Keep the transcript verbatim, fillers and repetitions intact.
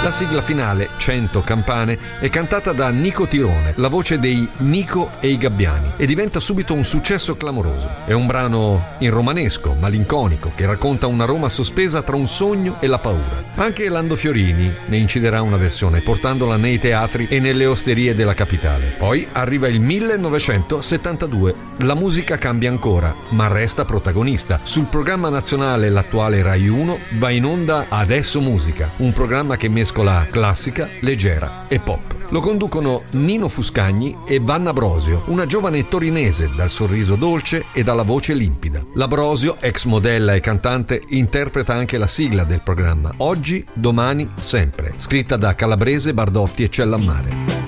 La sigla finale, cento campane, è cantata da Nico Tirone, la voce dei Nico e i Gabbiani, e diventa subito un successo clamoroso. È un brano in romanesco, malinconico, che racconta una Roma sospesa tra un sogno e la paura. Anche Lando Fiorini ne inciderà una versione, portandola nei teatri e nelle osterie della capitale. Poi arriva il millenovecentosettantadue. La musica cambia ancora, ma resta protagonista. Sul programma nazionale, l'attuale Rai uno, va in onda Adesso Musica, un programma che mescola classica, leggera e pop. Lo conducono Nino Fuscagni e Vanna Brosio, una giovane torinese dal sorriso dolce e dalla voce limpida. La Brosio, ex modella e cantante, interpreta anche la sigla del programma Oggi, Domani, Sempre, scritta da Calabrese, Bardotti e Cellammare.